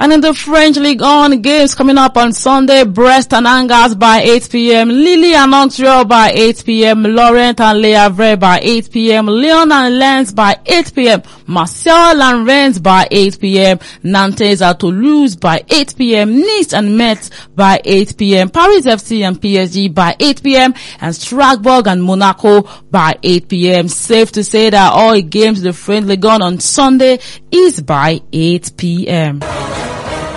And in the French League On, games coming up on Sunday, Brest and Angers by 8 p.m., Lille and Montreal by 8 p.m., Lorient and Le Havre by 8 p.m., Lyon and Lens by 8 p.m., Marseille and Rennes by 8 p.m., Nantes at Toulouse by 8 p.m., Nice and Metz by 8 p.m., Paris FC and PSG by 8 p.m., and Strasbourg and Monaco by 8 p.m. Safe to say that all games in the French League On Sunday is by 8 p.m.